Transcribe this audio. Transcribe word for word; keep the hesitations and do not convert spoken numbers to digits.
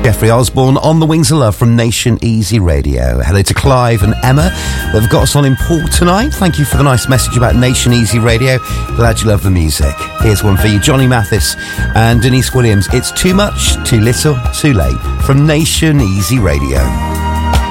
Jeffrey Osborne on the Wings of Love from Nation Easy Radio. Hello to Clive and Emma. They've got us on in Paul tonight. Thank you for the nice message about Nation Easy Radio. Glad you love the music. Here's one for you, Johnny Mathis and Denise Williams. It's Too Much, Too Little, Too Late from Nation Easy Radio.